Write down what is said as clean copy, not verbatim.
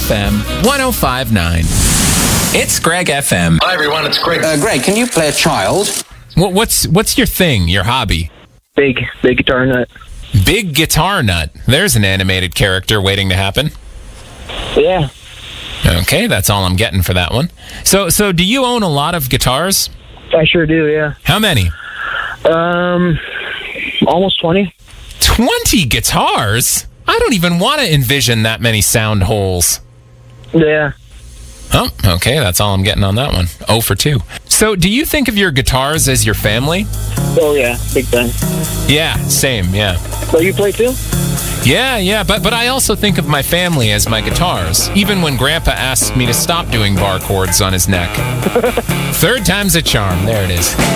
FM 105.9. It's Greg FM. Hi, everyone. It's Greg. Greg, can you play a child? What's your thing, your hobby? Big guitar nut. Big guitar nut. There's an animated character waiting to happen. Yeah. Okay, that's all I'm getting for that one. So do you own a lot of guitars? I sure do, yeah. How many? Almost 20. 20 guitars? I don't even want to envision that many sound holes. Yeah. Oh, okay, that's all I'm getting on that one. 0 for 2. So do you think of your guitars as your family? Oh, yeah. Big time. Yeah, same, yeah. But you play too? Yeah, but I also think of my family as my guitars, even when Grandpa asks me to stop doing bar chords on his neck. Third time's a charm. There it is.